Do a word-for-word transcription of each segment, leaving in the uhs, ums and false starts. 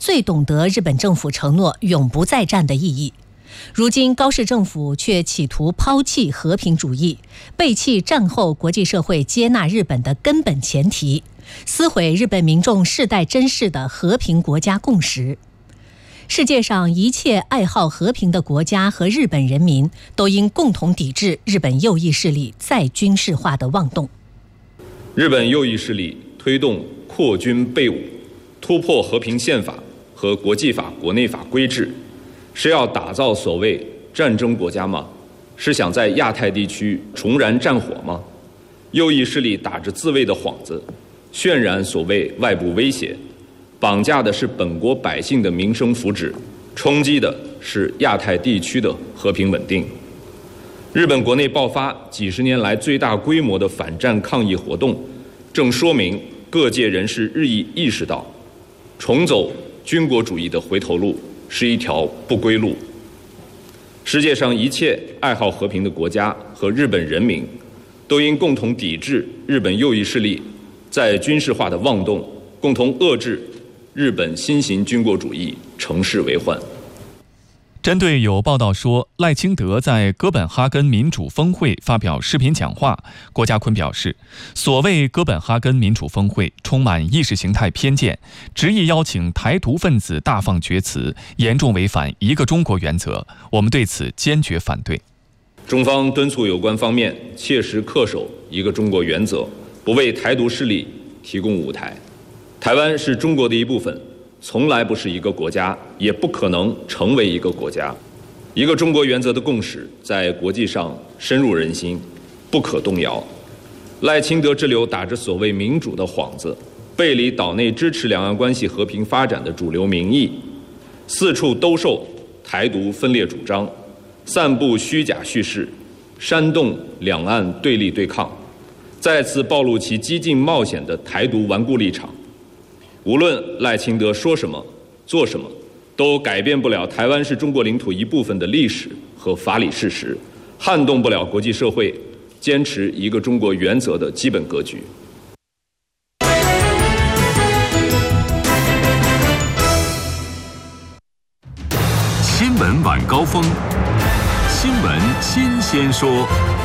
最懂得日本政府承诺永不再战的意义。如今高市政府却企图抛弃和平主义，背弃战后国际社会接纳日本的根本前提，撕毁日本民众世代珍视的和平国家共识。世界上一切爱好和平的国家和日本人民都应共同抵制日本右翼势力再军事化的妄动。 日本右翼势力推动扩军备武，突破和平宪法和国际法、国内法规制，是要打造所谓战争国家吗？是想在亚太地区重燃战火吗？右翼势力打着自卫的幌子，渲染所谓外部威胁，绑架的是本国百姓的民生福祉，冲击的是亚太地区的和平稳定。日本国内爆发几十年来最大规模的反战抗议活动，正说明各界人士日益意识到，重走军国主义的回头路是一条不归路。世界上一切爱好和平的国家和日本人民都应共同抵制日本右翼势力在军事化的妄动，共同遏制日本新型军国主义乘势为患。 针对有报道说赖清德在哥本哈根民主峰会发表视频讲话，郭家坤表示，所谓哥本哈根民主峰会充满意识形态偏见，执意邀请台独分子大放厥词，严重违反一个中国原则，我们对此坚决反对。 中方敦促有关方面切实恪守一个中国原则，不为台独势力提供舞台。台湾是中国的一部分，从来不是一个国家，也不可能成为一个国家。一个中国原则的共识在国际上深入人心，不可动摇。赖清德之流打着所谓民主的幌子，背离岛内支持两岸关系和平发展的主流民意，四处兜售台独分裂主张，散布虚假叙事，煽动两岸对立对抗，再次暴露其激进冒险的台独顽固立场。无论赖清德说什么做什么，都改变不了台湾是中国领土一部分的历史和法理事实，撼动不了国际社会坚持一个中国原则的基本格局。 新闻晚高峰，新闻新鲜说。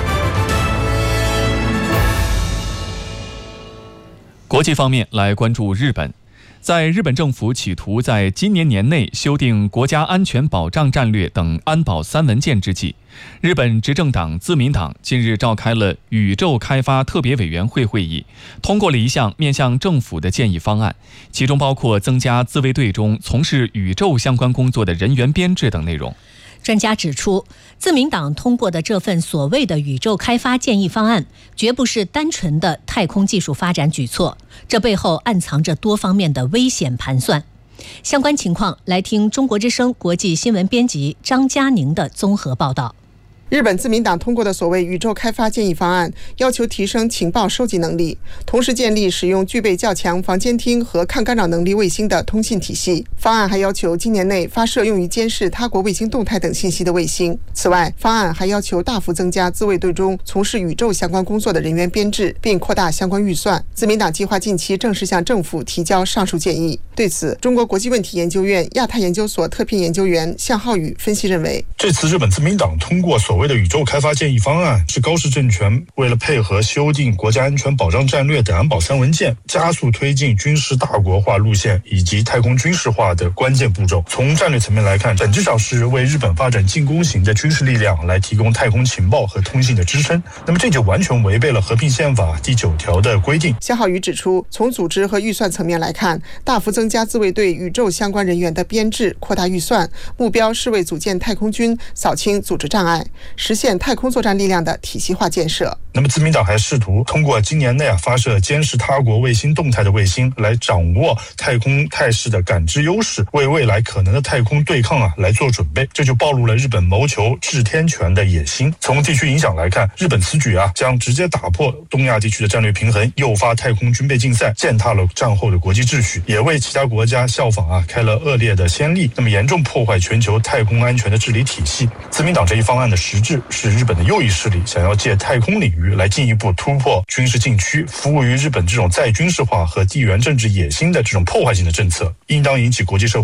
国际方面来关注日本。在日本政府企图在今年年内修订国家安全保障战略等安保三文件之际，日本执政党自民党近日召开了宇宙开发特别委员会会议，通过了一项面向政府的建议方案，其中包括增加自卫队中从事宇宙相关工作的人员编制等内容。 专家指出，自民党通过的这份所谓的宇宙开发建议方案，绝不是单纯的太空技术发展举措，这背后暗藏着多方面的危险盘算。相关情况，来听中国之声国际新闻编辑张嘉宁的综合报道。 日本自民党通过的所谓宇宙开发建议方案，要求提升情报收集能力，同时建立使用具备较强防监听和抗干扰能力卫星的通信体系。方案还要求今年内发射用于监视他国卫星动态等信息的卫星。此外，方案还要求大幅增加自卫队中从事宇宙相关工作的人员编制，并扩大相关预算。自民党计划近期正式向政府提交上述建议。对此，中国国际问题研究院亚太研究所特聘研究员向浩宇分析认为， 这次日本自民党通过所谓的宇宙开发建议方案，是高市政权为了配合修订国家安全保障战略等安保三文件，加速推进军事大国化路线以及太空军事化的关键步骤。从战略层面来看，本质上是为日本发展进攻型的军事力量来提供太空情报和通信的支撑，那么这就完全违背了和平宪法第九条的规定。 向浩宇指出，从组织和预算层面来看，大幅增加自卫队宇宙相关人员的编制，扩大预算，目标是为组建太空军扫清组织障碍，实现太空作战力量的体系化建设。 那么自民党还试图通过今年内啊发射监视他国卫星动态的卫星，来掌握太空态势的感知优势，为未来可能的太空对抗啊来做准备。这就暴露了日本谋求治天权的野心。从地区影响来看，日本此举啊将直接打破东亚地区的战略平衡，诱发太空军备竞赛，践踏了战后的国际秩序，也为其他国家效仿啊开了恶劣的先例，那么严重破坏全球太空安全的治理体系。自民党这一方案的实质是日本的右翼势力想要借太空领域来进一步突破军事禁区，服务于日本这种再军事化和地缘政治野心的这种破坏性的政策，应当引起国际社会